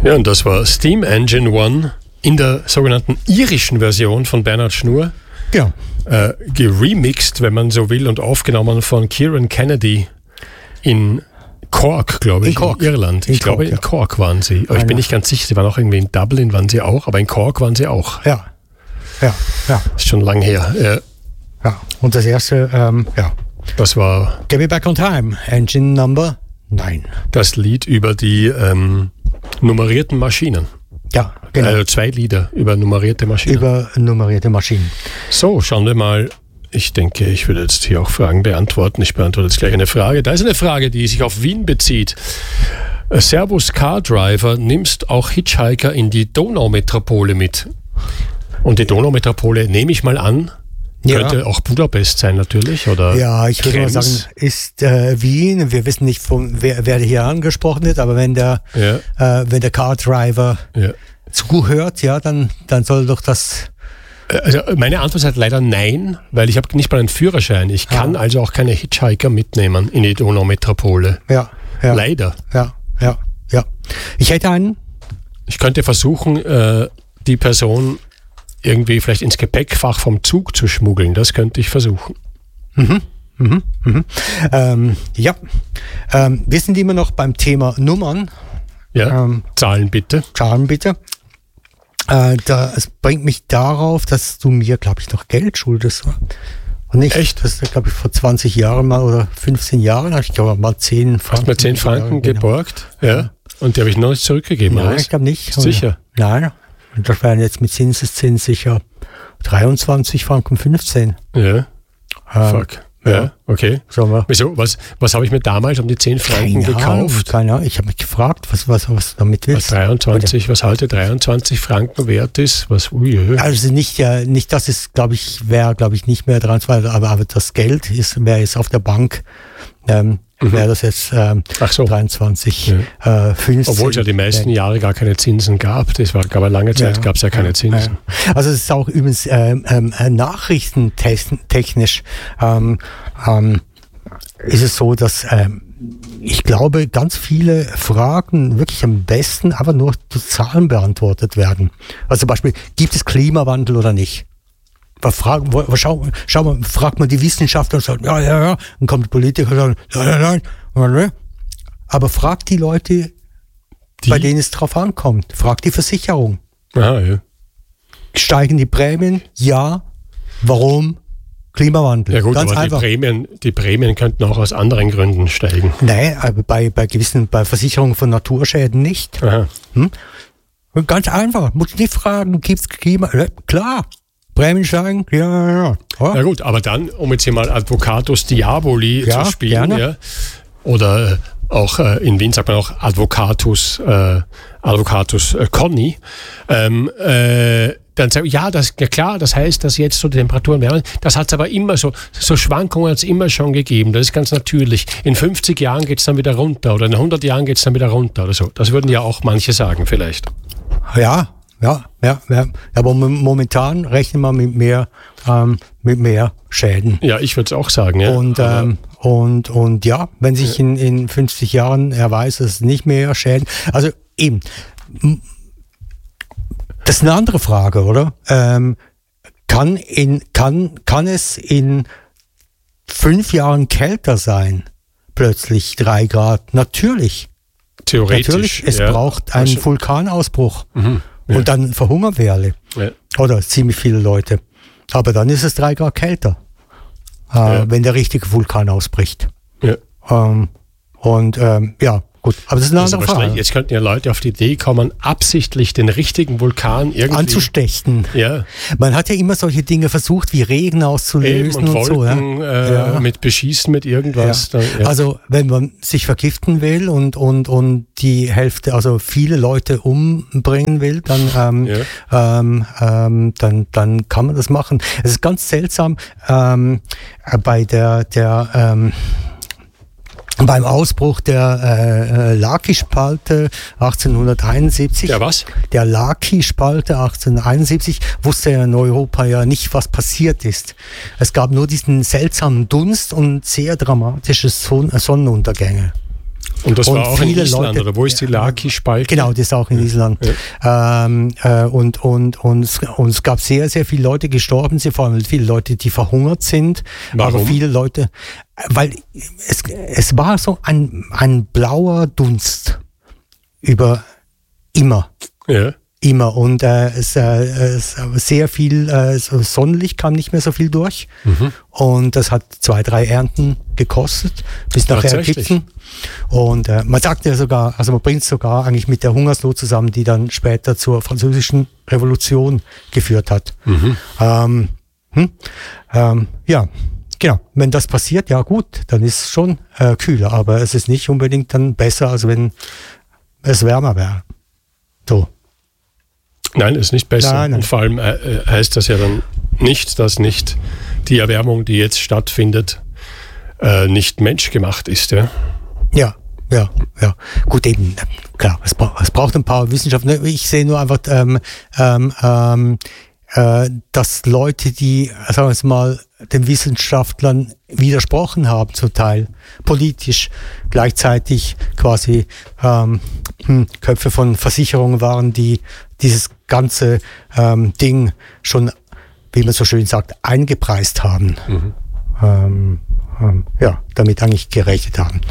Ja, und das war Steam Engine One in der sogenannten irischen Version von Bernhard Schnur. Ja. Geremixed, wenn man so will, und aufgenommen von Kieran Kennedy in Cork, glaube ich, in Irland. Ich glaube, in Cork waren sie. Aber ich bin nicht ganz sicher, sie waren auch irgendwie in Dublin, waren sie auch, aber in Cork waren sie auch. Ja. Ist schon lang her. Ja. Und das erste, das war Get Me Back on Time, Engine Number 9. Das Lied über die nummerierten Maschinen. Ja, genau. Also 2 Lieder über nummerierte Maschinen. Über nummerierte Maschinen. So, schauen wir mal. Ich denke, ich würde jetzt hier auch Fragen beantworten. Ich beantworte jetzt gleich eine Frage. Da ist eine Frage, die sich auf Wien bezieht. Servus Car Driver, nimmst auch Hitchhiker in die Donaumetropole mit? Und die Donaumetropole, nehme ich mal an, könnte auch Budapest sein natürlich, oder? Ja, ich würde mal sagen, ist Wien. Wir wissen nicht, wer hier angesprochen wird, aber wenn der Car Driver zuhört, ja, dann soll doch das... Also meine Antwort ist halt leider nein, weil ich habe nicht mal einen Führerschein. Ich kann also auch keine Hitchhiker mitnehmen in die Donaumetropole. Ja. Leider. Ja. Ich hätte einen. Ich könnte versuchen, die Person irgendwie vielleicht ins Gepäckfach vom Zug zu schmuggeln. Das könnte ich versuchen. Wir sind immer noch beim Thema Nummern. Ja, Zahlen bitte. Es bringt mich darauf, dass du mir, glaube ich, noch Geld schuldest. Und nicht, echt? Das ist, glaube ich, vor 20 Jahren mal oder 15 Jahren, habe ich glaube mal 10 Franken. Hast du mir 10 Franken geborgt? Genau. Ja. Und die habe ich noch nicht zurückgegeben, Nein, oder? ich glaube nicht. Sicher? Nein. Und das wären jetzt mit Zinseszins sicher 23 Franken 15. Ja. Fuck. Ja, okay. Wieso? Was habe ich mir damals um die 10 Franken gekauft? Keine Ahnung. Ich habe mich gefragt, was du damit willst. Was heute 23 Franken wert ist? Also nicht, das ist, wäre nicht mehr 23, aber das Geld wäre jetzt auf der Bank, wäre das jetzt 23, 15. Obwohl es ja die meisten Jahre gar keine Zinsen gab. Das war, aber lange Zeit gab es ja keine Zinsen. Also es ist auch übrigens nachrichtentechnisch ist es so, dass ich glaube, ganz viele Fragen wirklich am besten aber nur durch Zahlen beantwortet werden. Also zum Beispiel, gibt es Klimawandel oder nicht? Schau mal, fragt man die Wissenschaftler und sagt, ja, dann kommt der Politiker und sagt, nein. Aber fragt die Leute, bei denen es drauf ankommt. Fragt die Versicherung. Aha, ja. Steigen die Prämien? Ja. Warum? Klimawandel. Ja gut, ganz aber einfach. Die Prämien könnten auch aus anderen Gründen steigen. Nein, aber bei Versicherungen von Naturschäden nicht. Aha. Ganz einfach. Muss nicht fragen, gibt's Klima? Klar. Prämien steigen? Ja. Ja gut, aber dann, um jetzt hier mal Advocatus Diaboli zu spielen, gerne. Oder auch in Wien sagt man auch Advocatus Conny, dann sagen klar, das heißt, dass jetzt so die Temperaturen wärmen. Das hat es aber immer so Schwankungen hat es immer schon gegeben. Das ist ganz natürlich. In 50 Jahren geht es dann wieder runter oder in 100 Jahren geht es dann wieder runter oder so. Das würden ja auch manche sagen vielleicht. Ja. Aber momentan rechnen wir mit mehr Schäden. Ja, ich würde es auch sagen. Ja. Und ja, wenn sich in 50 Jahren erweist, dass es nicht mehr Schäden. Also eben, das ist eine andere Frage, oder? Kann es in 5 Jahren kälter sein? Plötzlich 3 Grad? Natürlich. Theoretisch. Natürlich, es braucht einen Vulkanausbruch. Ja. Und dann verhungern wir alle. Ja. Oder ziemlich viele Leute. Aber dann ist es 3 Grad kälter, wenn der richtige Vulkan ausbricht. Ja. Gut. Aber das ist eine andere Frage. Jetzt könnten ja Leute auf die Idee kommen, absichtlich den richtigen Vulkan irgendwie anzustechen. Ja. Man hat ja immer solche Dinge versucht, wie Regen auszulösen und Wolken, so. Ja? Mit Beschießen, mit irgendwas. Ja. Dann, Also wenn man sich vergiften will und die Hälfte, also viele Leute umbringen will, dann kann man das machen. Es ist ganz seltsam bei beim Ausbruch der Laki-Spalte 1871. Der was? Der Laki-Spalte 1871 wusste ja in Europa ja nicht, was passiert ist. Es gab nur diesen seltsamen Dunst und sehr dramatische Sonnenuntergänge. Und das war auch in viele Island, Leute, oder wo ist die Laki-Spalte? Genau, das ist auch in Island. Ja. Und es gab sehr, sehr viele Leute, die gestorben sind, vor allem viele Leute, die verhungert sind. Warum? Aber viele Leute, weil es war so ein blauer Dunst über immer. Ja. Immer. Und es sehr viel Sonnenlicht kam nicht mehr so viel durch. Und das hat 2-3 Ernten gekostet, bis nachher Ägypten. Und man sagt ja sogar, also man bringt es sogar eigentlich mit der Hungersnot zusammen, die dann später zur Französischen Revolution geführt hat. Ja, genau. Wenn das passiert, ja gut, dann ist es schon kühler, aber es ist nicht unbedingt dann besser, als wenn es wärmer wäre. So. Nein, ist nicht besser. Nein. Und vor allem heißt das ja dann nicht, dass nicht die Erwärmung, die jetzt stattfindet, nicht menschgemacht ist. Ja? Ja. Gut, eben, klar, es braucht ein paar Wissenschaftler. Ich sehe nur einfach, dass Leute, die, sagen wir es mal, den Wissenschaftlern widersprochen haben, zum Teil politisch, gleichzeitig quasi Köpfe von Versicherungen waren, die dieses ganze Ding schon, wie man so schön sagt, eingepreist haben. Damit eigentlich gerechnet haben.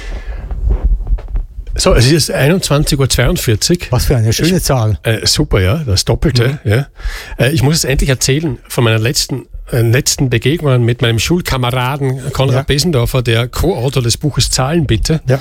So, es ist 21:42 Uhr. Was für eine schöne Zahl. Super, ja, das Doppelte. Ja. Ich muss jetzt endlich erzählen von meiner letzten Begegnungen mit meinem Schulkameraden Konrad Besendorfer, der Co-Autor des Buches Zahlen bitte. Ja.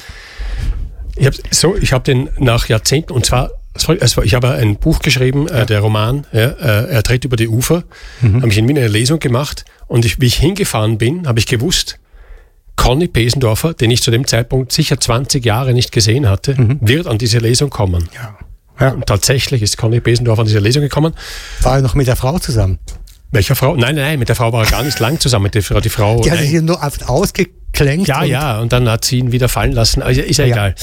Ich habe den nach Jahrzehnten, und zwar, ich habe ein Buch geschrieben, der Roman, er tritt über die Ufer, habe ich in Wien eine Lesung gemacht, und wie ich hingefahren bin, habe ich gewusst, Conny Besendorfer, den ich zu dem Zeitpunkt sicher 20 Jahre nicht gesehen hatte, wird an diese Lesung kommen. Ja. Und tatsächlich ist Conny Besendorfer an diese Lesung gekommen. War er noch mit der Frau zusammen? Welcher Frau? Nein, mit der Frau war er gar nicht lang zusammen. Mit der Frau, die hat sich nur einfach ausgeklängt. Und dann hat sie ihn wieder fallen lassen. Also ist ja egal.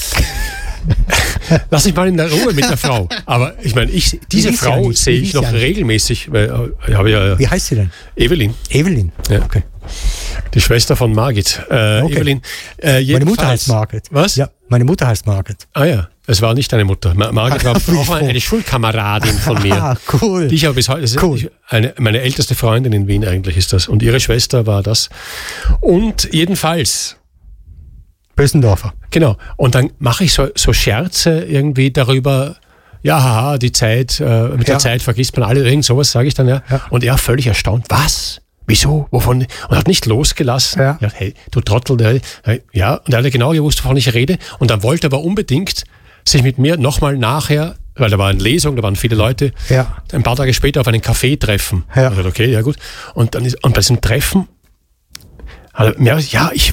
Lass mich mal in der Ruhe mit der Frau. Aber ich meine, diese Frau sehe ich noch regelmäßig. Wie heißt sie denn? Evelyn. Evelyn, ja. Okay. Die Schwester von Margit. Evelyn. Meine Mutter heißt Margit. Was? Ja, meine Mutter heißt Margit. Ah ja, es war nicht deine Mutter. Margit war auch eine Schulkameradin von mir. Ah, cool. Die ich aber bis heute, meine älteste Freundin in Wien eigentlich ist das. Und ihre Schwester war das. Und jedenfalls... Besendorfer. Genau. Und dann mache ich so Scherze irgendwie darüber, ja, haha, die Zeit, mit der Zeit vergisst man alle, irgend sowas sage ich dann, ja. Und er völlig erstaunt, was? Wieso? Wovon? Und hat nicht losgelassen. Ja. Ja, hey, du Trottel. Ja, und er hat genau gewusst, wovon ich rede. Und dann wollte er aber unbedingt sich mit mir nochmal nachher, weil da war eine Lesung, da waren viele Leute, ein paar Tage später auf einen Café treffen. Ja. Ich dachte, okay, ja gut. Und bei diesem Treffen hat er mir gesagt, ja, ich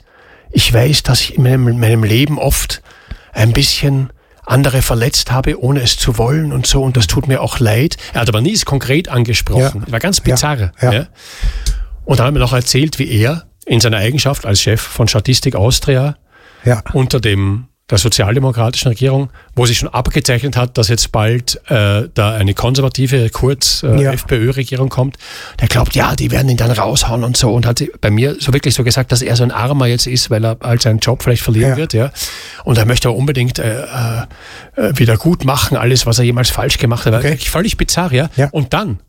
weiß, dass ich in meinem Leben oft ein bisschen andere verletzt habe, ohne es zu wollen und so, und das tut mir auch leid. Er hat aber nie es konkret angesprochen. Das war ganz bizarr. Ja. Und dann hat er mir noch erzählt, wie er in seiner Eigenschaft als Chef von Statistik Austria unter der sozialdemokratischen Regierung, wo sich schon abgezeichnet hat, dass jetzt bald da eine konservative, FPÖ-Regierung kommt, der glaubt, die werden ihn dann raushauen und so, und hat bei mir so wirklich so gesagt, dass er so ein Armer jetzt ist, weil er halt seinen Job vielleicht verlieren wird, und er möchte aber unbedingt wieder gut machen, alles, was er jemals falsch gemacht hat. Okay. Völlig bizarr, ja. Und dann,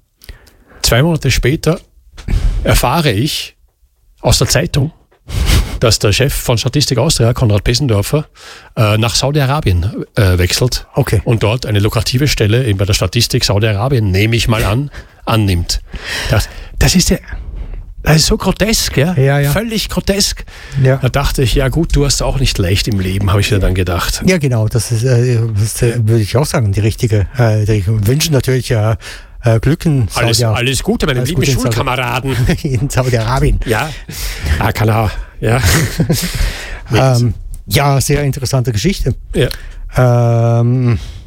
2 Monate später, erfahre ich aus der Zeitung, dass der Chef von Statistik Austria, Konrad Besendorfer, nach Saudi-Arabien wechselt und dort eine lukrative Stelle eben bei der Statistik Saudi-Arabien, nehme ich mal an, annimmt. Das ist so grotesk, ja? Völlig grotesk. Ja. Da dachte ich, ja gut, du hast auch nicht leicht im Leben, habe ich mir dann gedacht. Ja, genau, das ist, würde ich auch sagen, die richtige. Wünschen natürlich Glück in Saudi-Arabien. Alles Gute, meine lieben Schulkameraden. In Saudi-Arabien. Ja, kann er. Ja. Ja, sehr interessante Geschichte. Ja.